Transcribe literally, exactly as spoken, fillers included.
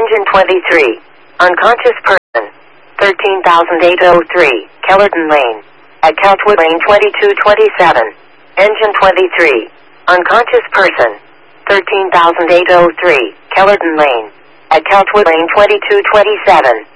Engine twenty-three. Unconscious person. thirteen thousand eight hundred three, Kellerton Lane. At Couchwood Lane twenty-two twenty-seven. Engine twenty-three. Unconscious person. thirteen thousand eight hundred three, Kellerton Lane. At Couchwood Lane twenty-two twenty-seven.